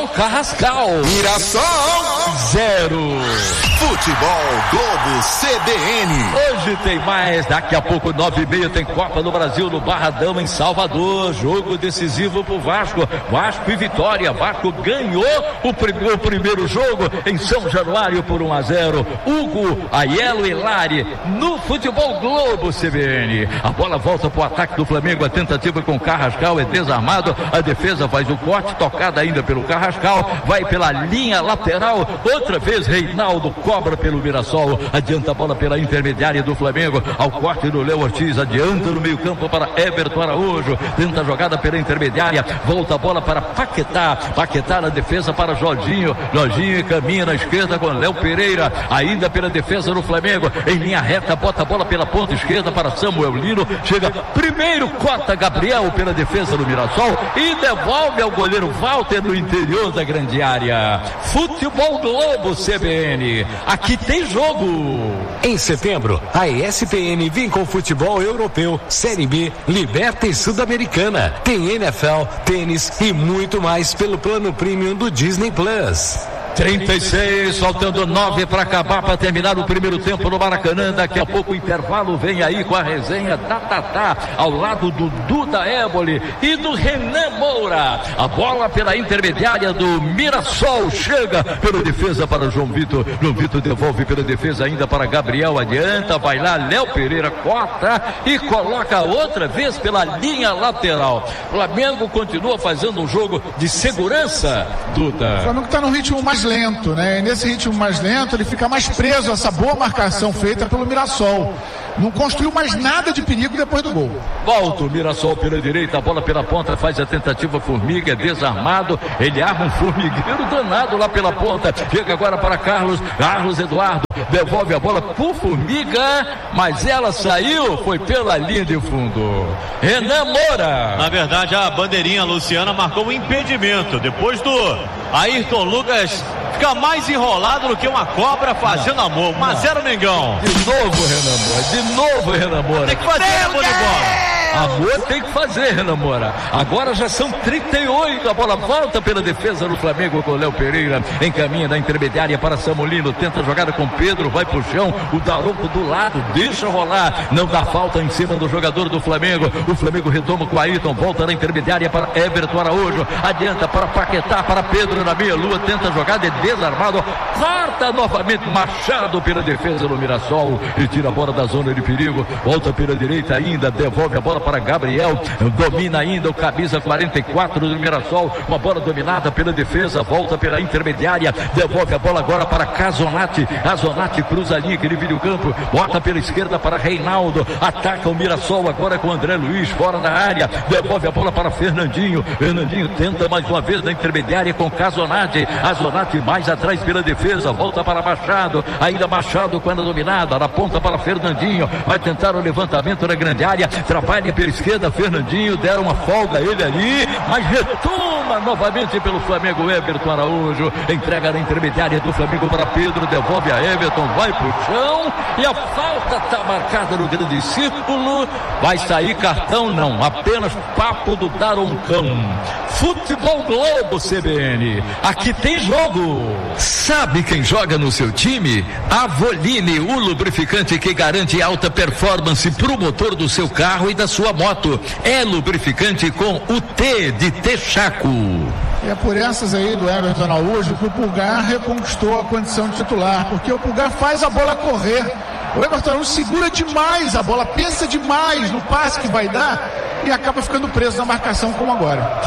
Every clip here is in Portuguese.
Mirassol Carrascal. Mirassol 0. Futebol Globo CBN. Hoje tem mais, daqui a pouco 9h30 tem Copa do Brasil no Barradão em Salvador, jogo decisivo pro Vasco e Vitória. Vasco ganhou o primeiro jogo em São Januário por 1-0. Hugo, Aiello e Lari no Futebol Globo CBN. A bola volta pro ataque do Flamengo, a tentativa com o Carrascal é desarmado, a defesa faz o corte, tocada ainda pelo Carrascal, vai pela linha lateral, outra vez Reinaldo cobra pelo Mirassol, adianta a bola pela intermediária do Flamengo, ao corte do Léo Ortiz, adianta no meio campo para Everton Araújo, tenta a jogada pela intermediária, volta a bola para Paquetá na defesa para Jorginho caminha na esquerda com Léo Pereira, ainda pela defesa do Flamengo, em linha reta, bota a bola pela ponta esquerda para Samuel Lino, chega primeiro, corta Gabriel pela defesa do Mirassol e devolve ao goleiro Walter no interior da grande área. Futebol Globo CBN, aqui tem jogo. Em setembro, a ESPN vem com futebol europeu, Série B, Liberta e Sul-Americana. Tem NFL, tênis e muito mais pelo plano premium do Disney Plus. 36, faltando 9 para acabar, para terminar o primeiro tempo no Maracanã. Daqui a pouco o intervalo vem aí com a resenha da Tatá, ao lado do Duda Éboli e do Renan Moura. A bola pela intermediária do Mirassol, chega pela defesa para João Vitor devolve pela defesa ainda para Gabriel, adianta, vai lá, Léo Pereira corta e coloca outra vez pela linha lateral. Flamengo continua fazendo um jogo de segurança, Duda. O Flamengo está num ritmo mais lento, né? E nesse ritmo mais lento ele fica mais preso a essa boa marcação feita pelo Mirassol. Não construiu mais nada de perigo depois do gol. Volta o Mirassol pela direita, a bola pela ponta, faz a tentativa Formiga, é desarmado, ele arma um formigueiro danado lá pela ponta, chega agora para Carlos Eduardo, devolve a bola pro Formiga, mas ela saiu, foi pela linha de fundo. Renan Moura. Na verdade a bandeirinha Luciana marcou um impedimento, depois do Ayrton Lucas fica mais enrolado do que uma cobra fazendo amor. 1-0 Mengão. De novo Renan Moura. Tem que fazer amor de bola. Amor tem que fazer, Renan Moura. Agora já são 38, a bola volta pela defesa do Flamengo com o Léo Pereira, encaminha da intermediária para Samolino, tenta a jogada com Pedro, vai pro chão, o Daronco do lado, deixa rolar, não dá falta em cima do jogador do Flamengo. O Flamengo retoma com o Ayrton, volta na intermediária para Everton Araújo, adianta para Paquetá, para Pedro na meia-lua, tenta a jogada, é desarmado, corta novamente Machado pela defesa do Mirassol e tira a bola da zona de perigo, volta pela direita ainda, devolve a bola para Gabriel, domina ainda o camisa 44 do Mirassol, uma bola dominada pela defesa, volta pela intermediária, devolve a bola agora para Casonati, cruza a linha que divide o campo, bota pela esquerda para Reinaldo, ataca o Mirassol agora com André Luiz fora da área, devolve a bola para Fernandinho tenta mais uma vez na intermediária com Casonati mais atrás pela defesa, volta para Machado, ainda Machado quando dominada, na ponta para Fernandinho, vai tentar o levantamento na grande área, trabalha pela esquerda, Fernandinho, deram uma folga a ele ali, mas retoma novamente pelo Flamengo, Everton Araújo, entrega na intermediária do Flamengo para Pedro, devolve a Everton, vai pro chão, e a falta está marcada no grande círculo, vai sair cartão não, apenas papo do Daroncão. Futebol Globo CBN, aqui tem jogo. Sabe quem joga no seu time? Avoline, o lubrificante que garante alta performance pro motor do seu carro e da sua moto. É lubrificante com o T de Texaco. E é por essas aí do Everton Araújo que o Pulgar reconquistou a condição de titular, porque o Pulgar faz a bola correr. O Everton Araújo segura demais a bola, pensa demais no passe que vai dar e acaba ficando preso na marcação como agora.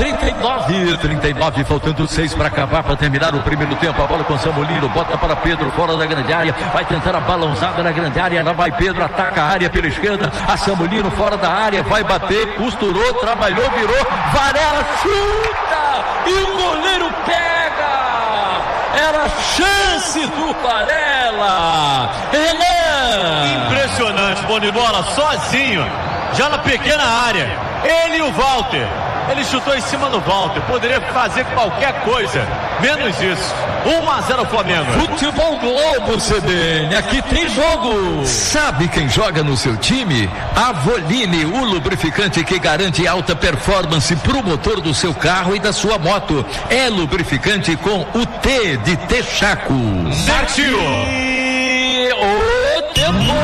39, faltando 6 para acabar, para terminar o primeiro tempo. A bola com Samolino, bota para Pedro fora da grande área, vai tentar a balançada na grande área, lá vai Pedro, ataca a área pela esquerda, a Samolino fora da área, vai bater, costurou, trabalhou, virou, Varela chuta e o goleiro pega. Era a chance do Varela. Impressionante, bom de bola, sozinho, já na pequena área. Ele e o Walter, ele chutou em cima do Walter, poderia fazer qualquer coisa. menos isso. 1-0 Flamengo. Futebol Globo CBN, aqui tem jogo. Sabe quem joga no seu time? Avoline, o lubrificante que garante alta performance pro motor do seu carro e da sua moto. É lubrificante com o T de Texaco. Certinho. O tempo.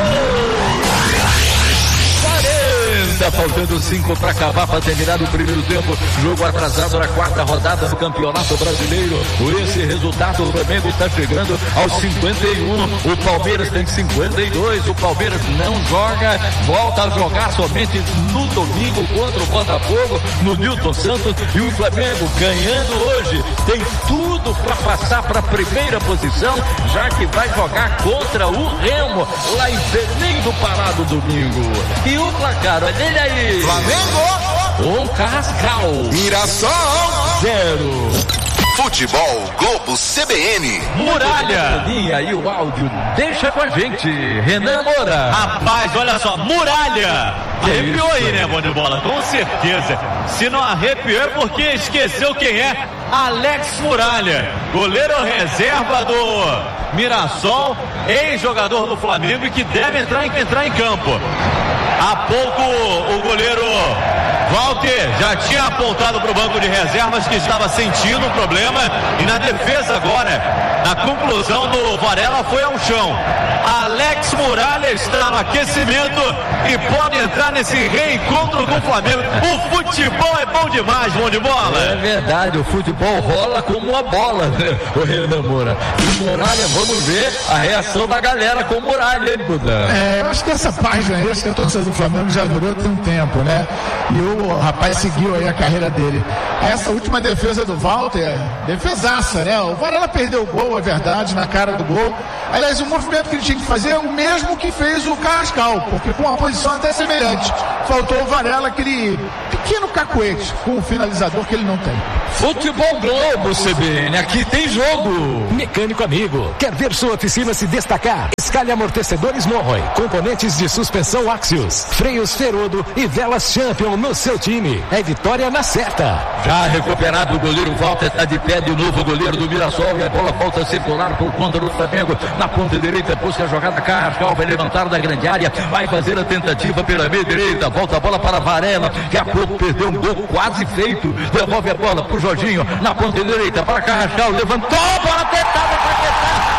Faltando 5 para acabar, para terminar o primeiro tempo. Jogo atrasado na 4ª rodada do Campeonato Brasileiro. Por esse resultado, o Flamengo está chegando aos 51. O Palmeiras tem 52. O Palmeiras não joga, volta a jogar somente no domingo contra o Botafogo, no Newton Santos. E o Flamengo ganhando hoje tem tudo para passar para a primeira posição, já que vai jogar contra o Remo lá em Belém do Pará do domingo. E o placar, olha ele aí. Flamengo. Cascal. Mirassol. 0. Futebol Globo CBN. Muralha. E aí o áudio, deixa com a gente, Renan Moura. Rapaz, olha só, Muralha. Arrepiou aí, né, bom de bola? Com certeza. Se não arrepiou é porque esqueceu quem é Alex Muralha, goleiro reserva do Mirassol, ex-jogador do Flamengo e que deve entrar em campo. Há pouco o goleiro Walter já tinha apontado para o banco de reservas que estava sentindo um problema e na defesa agora, na conclusão do Varela, foi ao chão. Alex Muralha está no aquecimento e pode entrar nesse reencontro com o Flamengo. O futebol é bom demais, bom de bola. É verdade, o futebol rola como uma bola, né, o Renan Moura. E Muralha, vamos ver a reação da galera com o Muralha, hein, Buda? Eu acho que essa página aí, acho que a torcida do Flamengo já durou tem um tempo, né? E o rapaz seguiu aí a carreira dele. Essa última defesa do Walter, defesaça, né? O Varela perdeu o gol, é verdade, na cara do gol. Aliás, o movimento que ele tinha que fazer é o mesmo que fez o Carrascal, porque com uma posição até semelhante. Faltou o Varela, aquele pequeno cacuete com o finalizador que ele não tem. Futebol Globo CBN, aqui tem jogo. Mecânico amigo, quer ver sua oficina se destacar? Escalhe amortecedores Morroy, componentes de suspensão Axios, freios Ferodo e velas Champion no seu time. É vitória na certa. Já recuperado, o goleiro Walter está de pé de novo, o goleiro do Mirassol, e a bola volta a circular por conta do Flamengo. Na ponta direita, busca a jogada, Carrascal vai levantar da grande área, vai fazer a tentativa pela meia direita, volta a bola para Varela, que há pouco perdeu um gol quase feito, devolve a bola pro Jorginho, na ponta direita, para Carrascal, levantou, bola tentada para tentar.